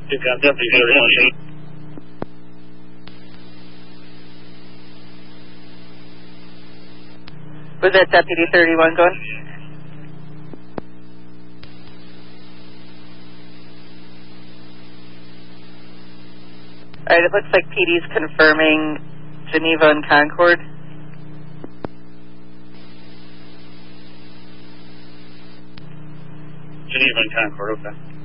Pick up Deputy 31. Was that Deputy 31 going? Alright, it looks like PD's confirming Geneva and Concord. Geneva and Concord, okay.